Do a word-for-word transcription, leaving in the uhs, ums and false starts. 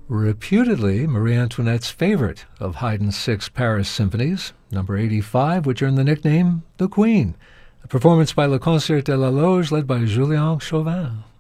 reputedly Marie Antoinette's favorite of Haydn's six Paris symphonies, number eighty-five, which earned the nickname The Queen, a performance by Le Concert de la Loge led by Julien Chauvin.